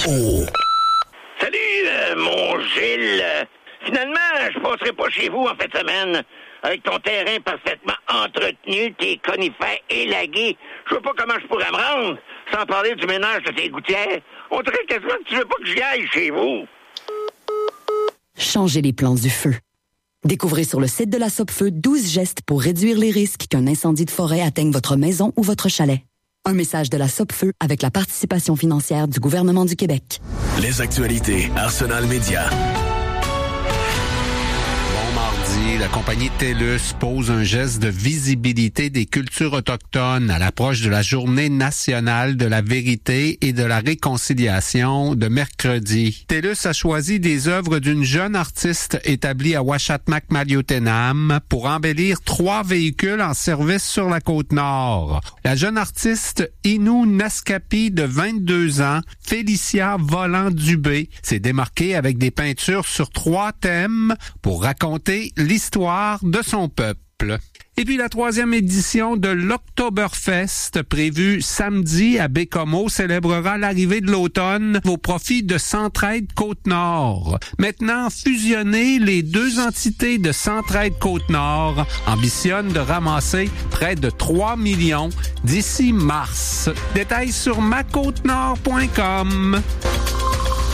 Oh! Salut, mon Gilles. Finalement, je passerai pas chez vous en fin de semaine. Avec ton terrain parfaitement entretenu, tes conifères élagués, je vois pas comment je pourrais me rendre, sans parler du ménage de tes gouttières. On dirait quasiment que tu veux pas que j'y aille chez vous. Changez les plans du feu. Découvrez sur le site de la Sopfeu 12 gestes pour réduire les risques qu'un incendie de forêt atteigne votre maison ou votre chalet. Un message de la Sopfeu avec la participation financière du gouvernement du Québec. Les actualités Arsenal Média. La compagnie TELUS pose un geste de visibilité des cultures autochtones à l'approche de la Journée nationale de la vérité et de la réconciliation de mercredi. TELUS a choisi des œuvres d'une jeune artiste établie à Uashatmak-Maliotenam pour embellir 3 véhicules en service sur la Côte-Nord. La jeune artiste Inou Naskapi de 22 ans, Félicia Volant-Dubé, s'est démarquée avec des peintures sur 3 thèmes pour raconter l'histoire de son peuple. Et puis la 3e édition de l'Oktoberfest, prévue samedi à Bécomo, célébrera l'arrivée de l'automne au profit de Centraide Côte-Nord. Maintenant fusionnées, les 2 entités de Centraide Côte-Nord ambitionnent de ramasser près de 3 millions d'ici mars. Détails sur macôtenord.com.